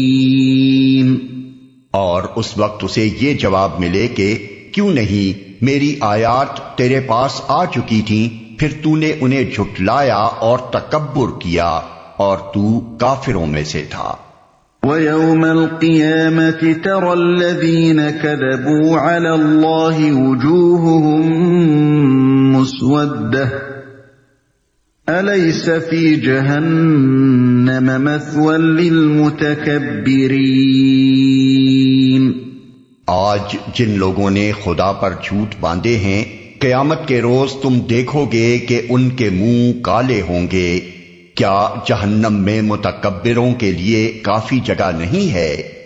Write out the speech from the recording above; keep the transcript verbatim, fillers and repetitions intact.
और उस वक्त उसे ये जवाब मिले कि क्यों नहीं, मेरी आयात तेरे पास आ चुकी थीं, फिर तूने उन्हें झुटलाया और तकब्बुर किया और तू काफिरों में से था। वयौमल क़ियामति तरल्लज़ीन कज़बू अला अल्लाहि वुजूहुहुम मुस्वद्दह अलैस फी जहन्नम मथवन लिलमुतकब्बिरीन। आज जिन लोगों ने खुदा पर झूठ बांधे हैं, क़यामत के रोज तुम देखोगे कि उनके मुंह काले होंगे। क्या जहन्नम में मुतकब्बिरों के लिए काफी जगह नहीं है?